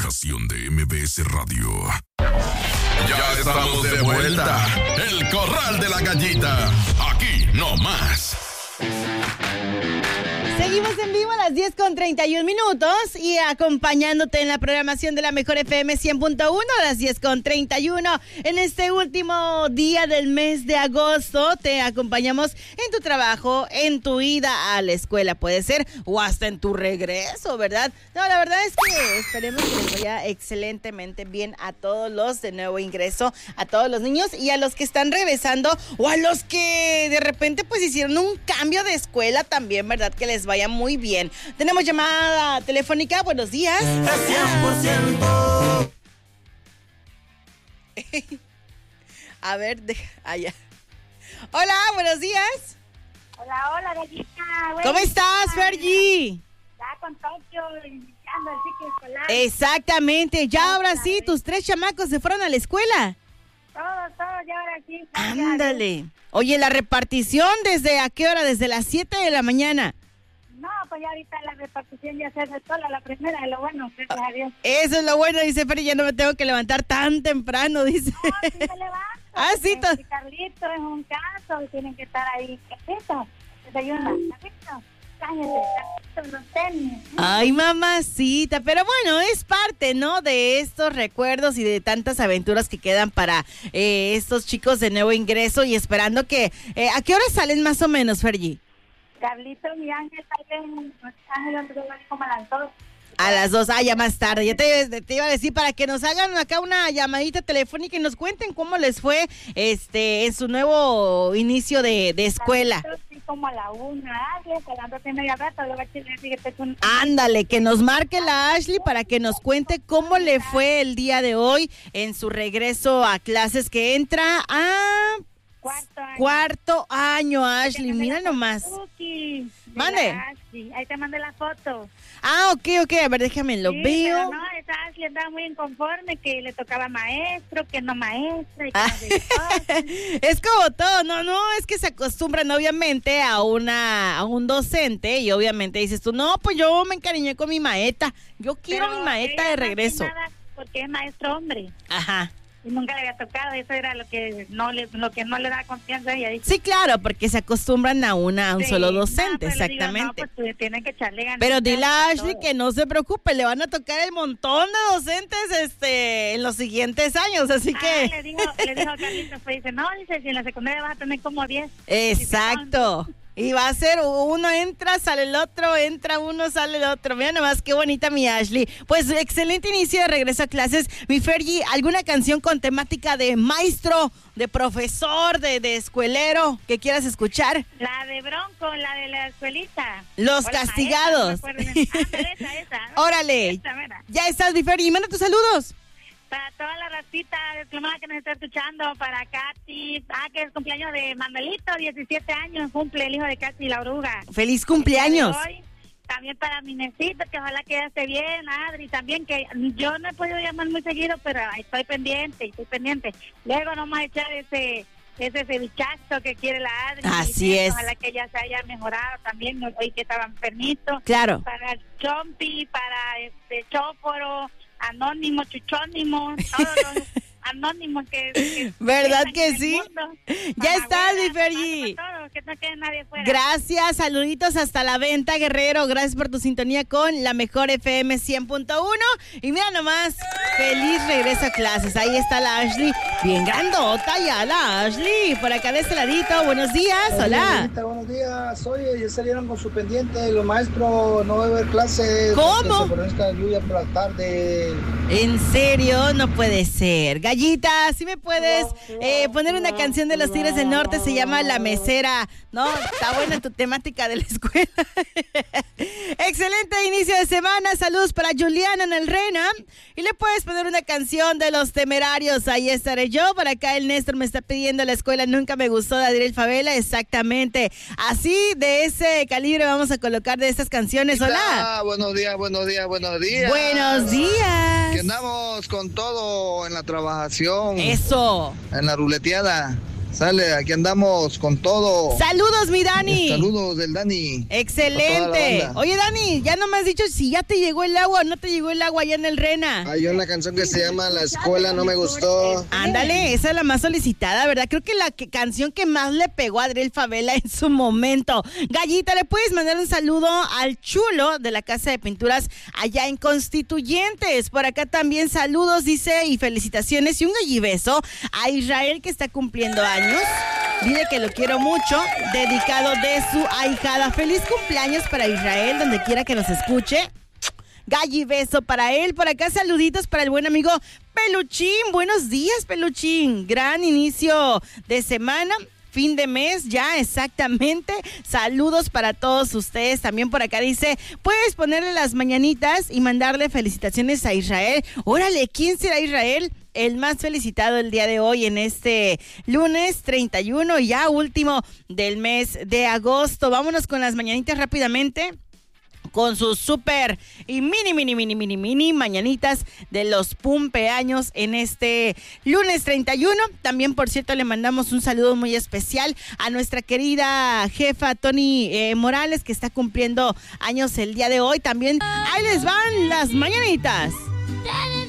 estación de MBS Radio. Ya estamos de vuelta. El Corral de la Gallita. Aquí no más. Seguimos en vivo a las 10:31 y acompañándote en la programación de la Mejor FM 100.1 a las 10:31. En este último día del mes de agosto te acompañamos en tu trabajo, en tu ida a la escuela, puede ser, o hasta en tu regreso, ¿verdad? No, la verdad es que esperemos que les vaya excelentemente bien a todos los de nuevo ingreso, a todos los niños y a los que están regresando o a los que de repente pues hicieron un cambio de escuela también, ¿verdad? Que les vaya muy bien. Tenemos llamada telefónica. Buenos días. 100%. A ver, allá. Hola, buenos días. Hola, gallita. ¿Cómo estás, Fergie? Ya con Tokio, iniciando el ciclo escolar. Exactamente. Ya ahora sí, tus 3 chamacos se fueron a la escuela. Todos, ya ahora sí. Ándale. Oye, la repartición, ¿desde a qué hora? Desde las 7 de la mañana. No, pues ya ahorita la repartición ya se hace sola, la primera de lo bueno, gracias a Dios. Eso es lo bueno, dice Fergie, ya no me tengo que levantar tan temprano, dice. No, sí se levanta. Sí. Carlito es un caso, tienen que estar ahí, Carlito, desayuna, Carlito, cállate, Carlito, los tenis. Ay, mamacita, pero bueno, es parte, ¿no? De estos recuerdos y de tantas aventuras que quedan para estos chicos de nuevo ingreso y esperando que... ¿a qué hora salen más o menos, Fergie? Carlito y Ángel salen, como a las 2. A las 2, ya más tarde. Ya te iba a decir para que nos hagan acá una llamadita telefónica y nos cuenten cómo les fue en su nuevo inicio de escuela. Sí, como a la 1, media rato, luego Ándale, que nos marque la Ashley para que nos cuente cómo le fue el día de hoy en su regreso a clases que entra a... Cuarto año, Ashley, mira nomás. Mande. Ahí te mandé la foto. Ok, a ver, déjame, lo veo. Pero no, esa Ashley andaba muy inconforme, que le tocaba maestro, que no maestra. Y que es como todo, no, es que se acostumbran obviamente a un docente y obviamente dices tú, no, pues yo me encariñé con mi maestra, yo quiero mi maestra de regreso. Porque es maestro hombre. Ajá. Y nunca le había tocado, eso era lo que no le da confianza a ella. Sí, claro, porque se acostumbran a un solo docente, exactamente. Digo, no, pues tienen que echarle ganas. Pero dile a Ashley que no se preocupe, le van a tocar el montón de docentes en los siguientes años, así que... Le dijo a Carlitos, pues dice, no, dice, si en la secundaria vas a tener como 10. Exacto. Y va a ser uno entra, sale el otro, entra uno, sale el otro. Mira nomás qué bonita mi Ashley. Pues excelente inicio de regreso a clases. Mi Fergie, ¿alguna canción con temática de maestro, de profesor, de escuelero que quieras escuchar? La de Bronco, la de la escuelita. Los castigados. Esa. Órale. Ya estás, mi Fergie. Manda tus saludos. Para toda la racita desplomada que nos está escuchando, para Katy, que es cumpleaños de Manuelito, 17 años, cumple el hijo de Katy, la oruga. ¡Feliz cumpleaños! Hoy, también para mi Necito, que ojalá que ya esté bien, Adri, también, que yo no he podido llamar muy seguido, pero estoy pendiente. Luego nos vamos a echar ese cevichazo que quiere la Adri. Así es. Ojalá que ya se haya mejorado también, hoy que estaba enfermito. Claro. Para Chompi, para Chóforo, Anónimo, Chuchónimo, todos los anónimos que ¿verdad que sí? Ya estás, mi Fergie. Que no quede nadie fuera. Gracias, saluditos hasta la venta, Guerrero. Gracias por tu sintonía con la Mejor FM 100.1. Y mira nomás, feliz regreso a clases. Ahí está la Ashley, bien grandota ya la Ashley. Por acá de este ladito, buenos días, hola. Buenos días, oye, ya salieron con su pendiente, los maestros no va a haber clases. ¿Cómo? Por esta lluvia por la tarde. ¿En serio? No puede ser. Gallita, ¿sí me puedes poner una canción de los Tigres del Norte? Se llama La Mesera. No, está buena tu temática de la escuela. Excelente inicio de semana. Saludos para Juliana en el Reina. Y le puedes poner una canción de Los Temerarios. Ahí estaré yo. Por acá el Néstor me está pidiendo La Escuela Nunca Me Gustó de Adriel Favela. Exactamente. Así, de ese calibre vamos a colocar de estas canciones. Hola. Buenos días. Buenos días. Que andamos con todo en la trabajación. Eso. En la ruleteada. Sale, aquí andamos con todo. Saludos, mi Dani. Saludos del Dani. Excelente. Oye, Dani, ya no me has dicho si ya te llegó el agua o no te llegó el agua allá en el Rena. Hay una canción que se llama La Escuela No Me Gustó. Ándale, esa es la más solicitada, ¿verdad? Creo que la canción que más le pegó a Adriel Favela en su momento. Gallita, ¿le puedes mandar un saludo al chulo de la Casa de Pinturas allá en Constituyentes? Por acá también saludos, dice, y felicitaciones y un gallibeso a Israel, que está cumpliendo años. Dile que lo quiero mucho, dedicado de su ahijada. Feliz cumpleaños para Israel, donde quiera que nos escuche. Gallibeso para él. Por acá saluditos para el buen amigo Peluchín. Buenos días, Peluchín. Gran inicio de semana. Fin de mes ya, exactamente. Saludos para todos ustedes. También por acá dice, puedes ponerle las mañanitas y mandarle felicitaciones a Israel. Órale, ¿quién será Israel? El más felicitado el día de hoy en este lunes 31, ya último del mes de agosto. Vámonos con las mañanitas rápidamente, con sus súper y mini mañanitas de los pumpeaños en este lunes 31. También, por cierto, le mandamos un saludo muy especial a nuestra querida jefa Tony Morales, que está cumpliendo años el día de hoy. También ahí les van las mañanitas.